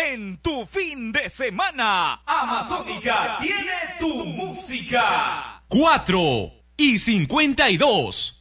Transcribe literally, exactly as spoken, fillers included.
en tu fin de semana. Amazónica tiene tu música. cuatro y cincuenta y dos.